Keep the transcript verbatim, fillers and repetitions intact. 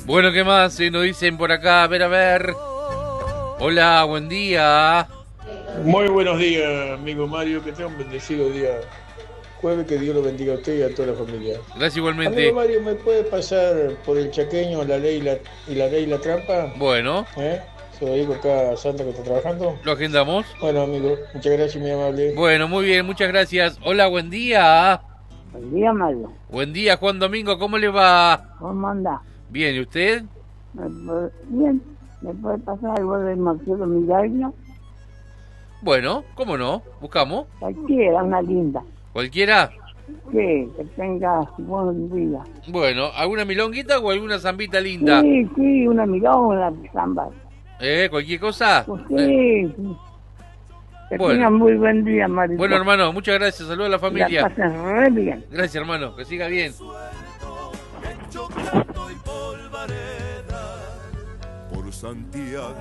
Bueno, ¿qué más? Eh, nos dicen por acá, a ver, a ver. Hola, buen día. Muy buenos días, amigo Mario, que tenga un bendecido día jueves, que Dios lo bendiga a usted y a toda la familia. Gracias Amigo igualmente. Mario, ¿me puede pasar por el chaqueño la ley y la, y la ley y la trampa? Bueno, ¿Eh? Se lo digo acá a Santa que está trabajando. lo agendamos. Bueno, amigo, muchas gracias, muy amable. Bueno, muy bien, muchas gracias. Hola, buen día. Buen día, Mario. Buen día, Juan Domingo, ¿cómo le va? ¿Cómo anda? Bien, ¿y usted? ¿Me puede- Bien. ¿Me puede pasar algo de Marcelo Milario? Bueno, ¿cómo no? Buscamos. Cualquiera, una linda. ¿Cualquiera? Sí, que tenga buen día. Bueno, ¿alguna milonguita o alguna zambita linda? Sí, sí, una milón, una samba. ¿Eh? ¿Cualquier cosa? Pues Eh, sí, sí. Que Bueno. tenga muy buen día, Mario. Bueno, hermano, muchas gracias. Saludos a la La familia. pasen re bien. Gracias, hermano. Que siga bien. Por Santiago.